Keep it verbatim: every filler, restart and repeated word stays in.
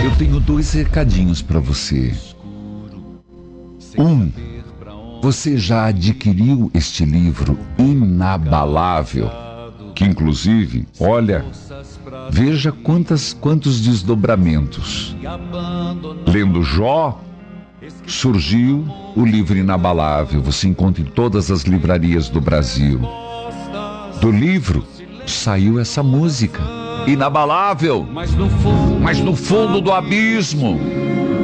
Eu tenho dois recadinhos para você. Um, você já adquiriu este livro inabalável, que inclusive, olha, veja quantas, quantos desdobramentos. Lendo Jó, surgiu o livro inabalável. Você encontra em todas as livrarias do Brasil. Do livro saiu essa música, inabalável, mas no fundo do abismo.